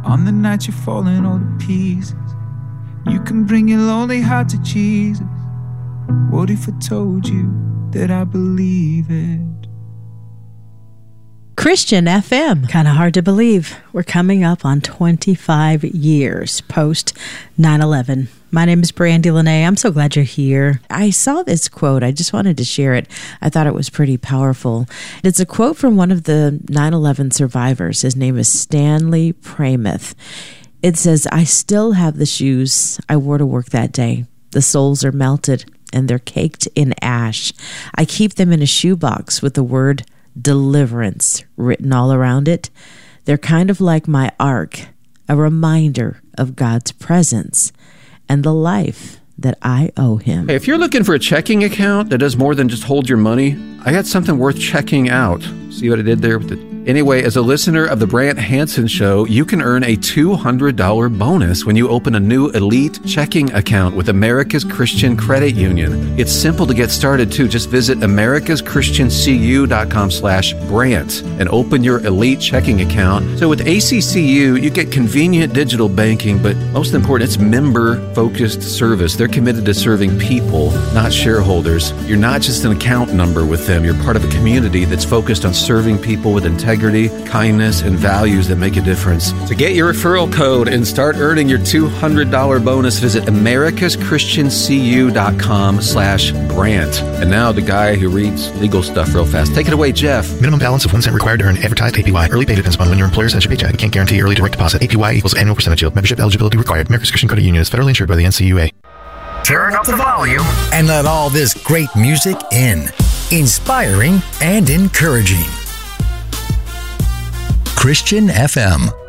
On the night you're falling all to pieces, you can bring your lonely heart to Jesus. What if I told you that I believe it? Christian FM. Kind of hard to believe. We're coming up on 25 years post 9/11. My name is Brandy Lene. I'm so glad you're here. I saw this quote. I just wanted to share it. I thought it was pretty powerful. It's a quote from one of the 9/11 survivors. His name is Stanley Pramath. It says, "I still have the shoes I wore to work that day. The soles are melted and they're caked in ash. I keep them in a shoebox with the word deliverance written all around it. They're kind of like my ark, a reminder of God's presence and the life that I owe him." Hey, if you're looking for a checking account that does more than just hold your money, I got something worth checking out. See what I did there with it? Anyway, as a listener of the Brant Hansen Show, you can earn a $200 bonus when you open a new Elite checking account with America's Christian Credit Union. It's simple to get started, too. Just visit americaschristiancu.com/Brant and open your Elite checking account. So with ACCU, you get convenient digital banking, but most important, it's member-focused service. They're committed to serving people, not shareholders. You're not just an account number with them. You're part of a community that's focused on serving people with integrity, kindness, and values that make a difference. To get your referral code and start earning your $200 bonus, visit americaschristiancu.com/Brant. And now the guy who reads legal stuff real fast. Take it away, Jeff. Minimum balance of 1 cent required to earn advertised APY. Early pay depends upon when your employer sends your paycheck. We can't guarantee early direct deposit. APY equals annual percentage yield. Membership eligibility required. America's Christian Credit Union is federally insured by the NCUA. Turn up the volume and let all this great music in. Inspiring and encouraging. Christian FM.